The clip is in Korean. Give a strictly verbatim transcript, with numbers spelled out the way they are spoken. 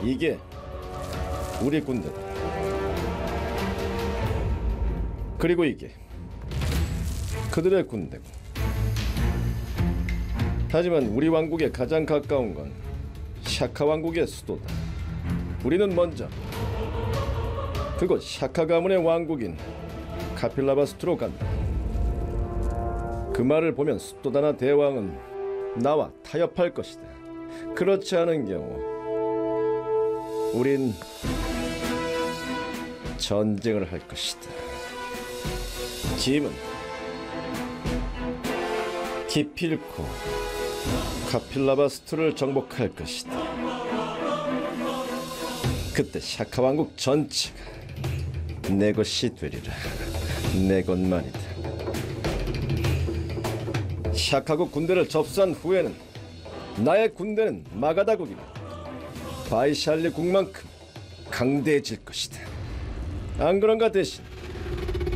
이게 우리 군대. 그리고 이게 그들의 군대고. 하지만 우리 왕국에 가장 가까운 건 샤카 왕국의 수도다. 우리는 먼저 그곳 샤카 가문의 왕국인 카필라바스투로 간다. 그 말을 보면 수도다나 대왕은 나와 타협할 것이다. 그렇지 않은 경우 우린 전쟁을 할 것이다. 짐은 기필코 카필라바스투를 정복할 것이다. 그때 샤카 왕국 전체가 내 것이 되리라. 내 것만이다. 샤카국 군대를 접수한 후에는 나의 군대는 마가다국이고 바이샬리 국만큼 강대해질 것이다. 안 그런가 대신